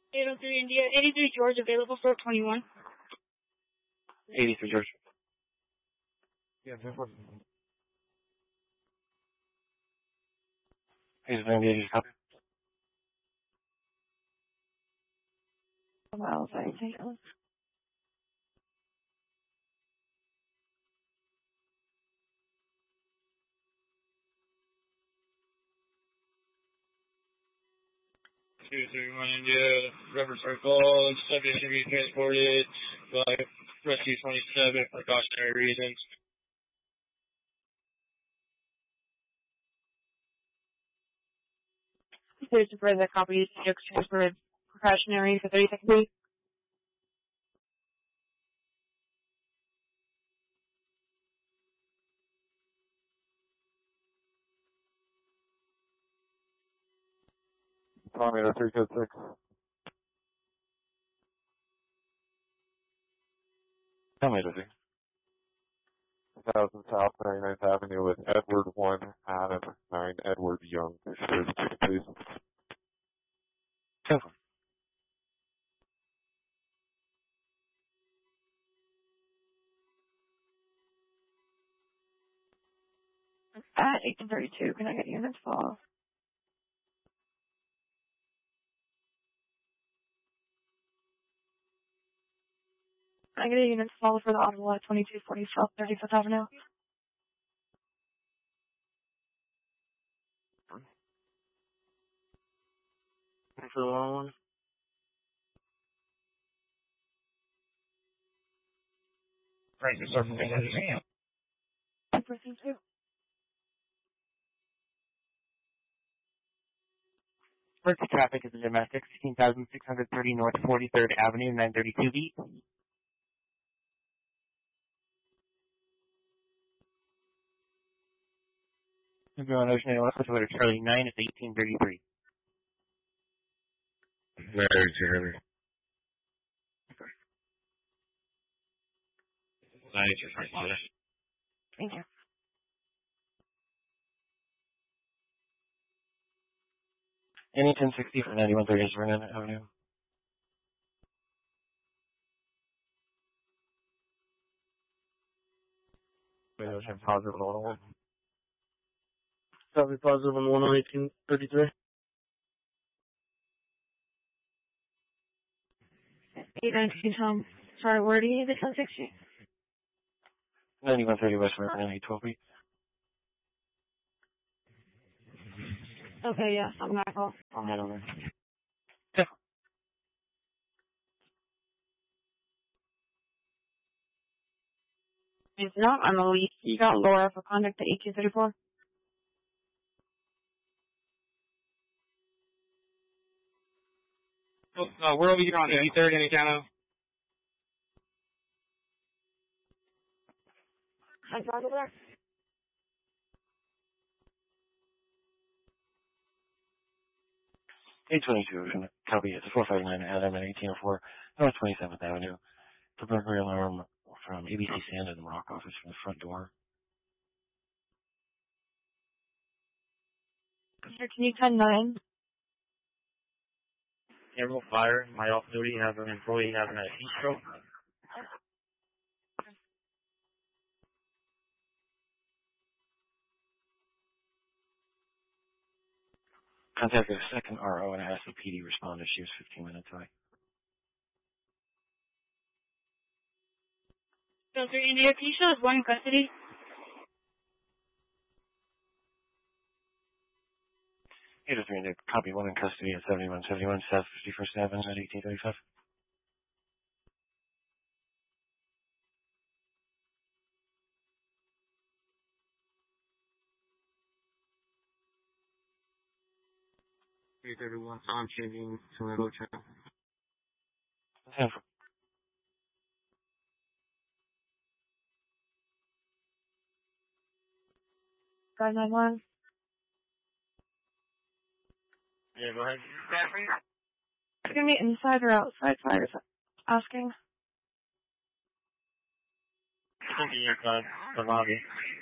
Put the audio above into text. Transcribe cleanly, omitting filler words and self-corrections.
803 India, 83 George, available for 21. 83 George. Yeah, 10-4. 83 India, just copy. Well, sorry, take it. Two, three, one, India, River Circle, subject should be transported by Rescue 27 for cautionary reasons. Please defer the copy to transferred precautionary for 30 seconds, please. Kilometer 326. 1000 South 99th Avenue with Edward 1, Adam 9, Edward Young. Please. 10-4. At 1832, can I get units fall? Can I get a unit fall for the Ottawa 2240 South 35th Avenue? For the long one? Right, the surface is Person 2. First traffic is a domestic, 16,630 North 43rd Avenue, 932 beat. We're going Ocean Air West with order Charlie 9 at 1833. Very Charlie. Thank you. Any 1060 for 9130 Vernon Avenue. Windows have positive on 101. Copy positive on 11833. 819 Tom. Sorry, where do you need the 1060? 9130 West Vernon, 812 beat. Okay, yes, I'm gonna call. I'll head over. It's not on the lease. You got Laura for conduct at 1834. We're over here on 83rd and Acano. Hi, George, over there. A22, copy, it's 459 Adam at 1804 North 27th Avenue. The burglary alarm from ABC Sand in the Rock office from the front door. Sir, can you 10-9? Emerald Fire, my off duty, has an employee having a heat stroke. Contacted a second RO and asked the PD respond if she was 15 minutes away. Filter India, can you show us one in custody? Hey, just reading copy, one in custody at 7171 South 51st Avenue at 1835. Everyone, so I'm changing to a low channel. 10-4. Guy 9-1. Yeah, go ahead. It's gonna be inside or outside fires. Asking. Thinking inside the lobby.